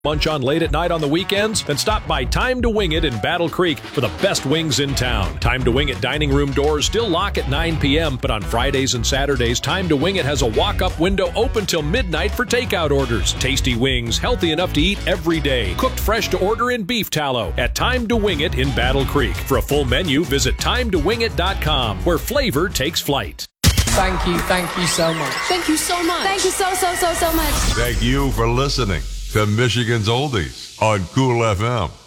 Lunch on late at night on the weekends? Then stop by Time to Wing It in Battle Creek for the best wings in town. Time to Wing It dining room doors still lock at 9 p.m., but on Fridays and Saturdays, Time to Wing It has a walk-up window open till midnight for takeout orders. Tasty wings, healthy enough to eat every day. Cooked fresh to order in beef tallow at Time to Wing It in Battle Creek. For a full menu, visit timetowingit.com, where flavor takes flight. Thank you so much. Thank you so much. Thank you so much. Thank you for listening to Michigan's Oldies on Cool FM.